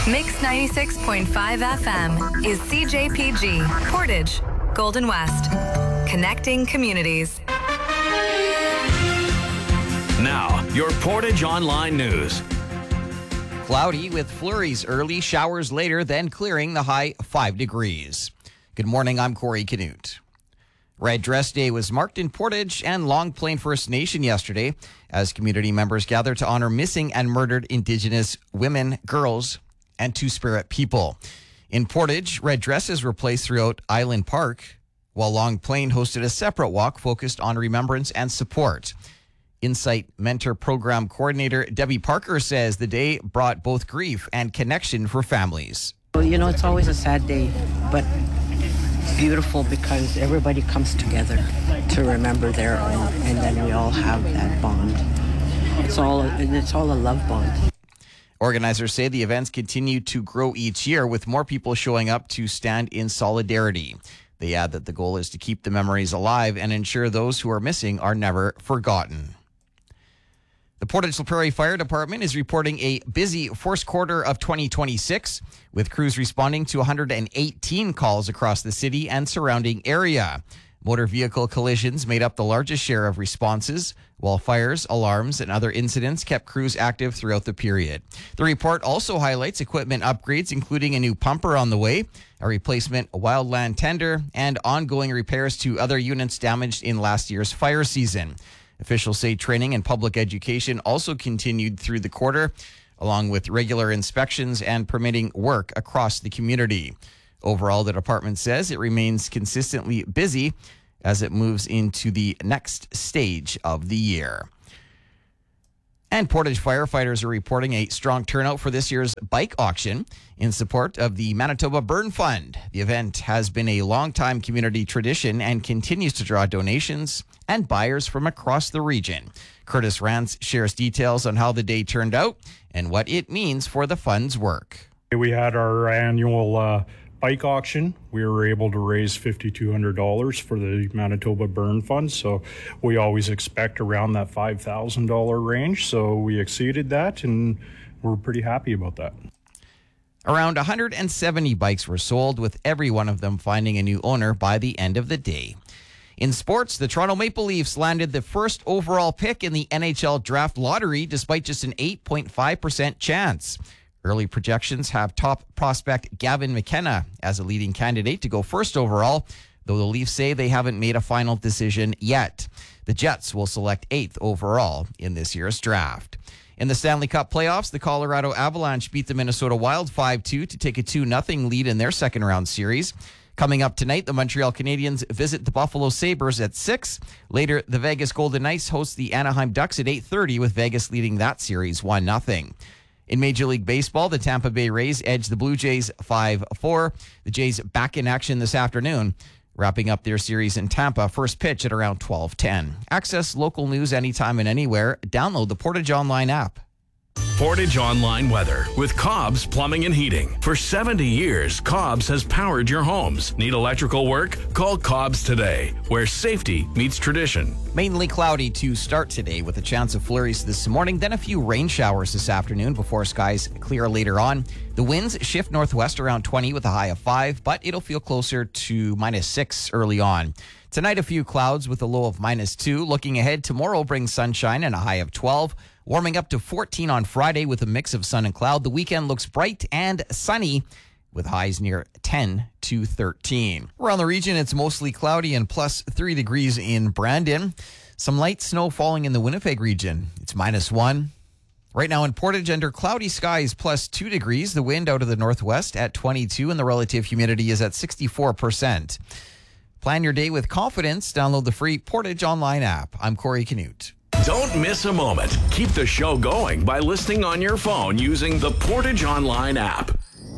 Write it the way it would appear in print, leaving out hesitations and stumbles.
Mix 96.5 FM is CJPG, Portage, Golden West. Connecting communities. Now, your Portage Online News. Cloudy with flurries early, showers later, then clearing, the high 5 degrees. Good morning, I'm Corey Canute. Red Dress Day was marked in Portage and Long Plain First Nation yesterday as community members gathered to honor missing and murdered Indigenous women, girls, and Two-Spirit people. In Portage, red dresses were placed throughout Island Park, while Long Plain hosted a separate walk focused on remembrance and support. Insight Mentor Program Coordinator Debbie Parker says the day brought both grief and connection for families. Well, it's always a sad day, but beautiful because everybody comes together to remember their own, and then we all have that bond. It's all a love bond. Organizers say the events continue to grow each year with more people showing up to stand in solidarity. They add that the goal is to keep the memories alive and ensure those who are missing are never forgotten. The Portage La Prairie Fire Department is reporting a busy first quarter of 2026, with crews responding to 118 calls across the city and surrounding area. Motor vehicle collisions made up the largest share of responses, while fires, alarms, and other incidents kept crews active throughout the period. The report also highlights equipment upgrades, including a new pumper on the way, a replacement wildland tender, and ongoing repairs to other units damaged in last year's fire season. Officials say training and public education also continued through the quarter, along with regular inspections and permitting work across the community. Overall, the department says it remains consistently busy as it moves into the next stage of the year. And Portage firefighters are reporting a strong turnout for this year's bike auction in support of the Manitoba Burn Fund. The event has been a long-time community tradition and continues to draw donations and buyers from across the region. Curtis Rance shares details on how the day turned out and what it means for the fund's work. We had our annual bike auction. We were able to raise $5,200 for the Manitoba Burn Fund, so we always expect around that $5,000 range, so we exceeded that and we're pretty happy about that. Around 170 bikes were sold, with every one of them finding a new owner by the end of the day. In sports, the Toronto Maple Leafs landed the first overall pick in the NHL Draft Lottery despite just an 8.5% chance. Early projections have top prospect Gavin McKenna as a leading candidate to go first overall, though the Leafs say they haven't made a final decision yet. The Jets will select 8th overall in this year's draft. In the Stanley Cup playoffs, the Colorado Avalanche beat the Minnesota Wild 5-2 to take a 2-0 lead in their second-round series. Coming up tonight, the Montreal Canadiens visit the Buffalo Sabres at 6. Later, the Vegas Golden Knights host the Anaheim Ducks at 8:30, with Vegas leading that series 1-0. In Major League Baseball, the Tampa Bay Rays edged the Blue Jays 5-4. The Jays back in action this afternoon, wrapping up their series in Tampa. First pitch at around 12:10. Access local news anytime and anywhere. Download the Portage Online app. Portage Online Weather with Cobb's Plumbing and Heating. For 70 years, Cobb's has powered your homes. Need electrical work? Call Cobb's today, where safety meets tradition. Mainly cloudy to start today with a chance of flurries this morning, then a few rain showers this afternoon before skies clear later on. The winds shift northwest around 20 with a high of 5, but it'll feel closer to -6 early on. Tonight, a few clouds with a low of -2. Looking ahead, tomorrow brings sunshine and a high of 12. Warming up to 14 on Friday with a mix of sun and cloud. The weekend looks bright and sunny with highs near 10 to 13. Around the region, it's mostly cloudy and +3 degrees in Brandon. Some light snow falling in the Winnipeg region. It's -1. Right now in Portage, under cloudy skies, +2 degrees. The wind out of the northwest at 22 and the relative humidity is at 64%. Plan your day with confidence. Download the free Portage Online app. I'm Corey Canute. Don't miss a moment. Keep the show going by listening on your phone using the Portage Online app.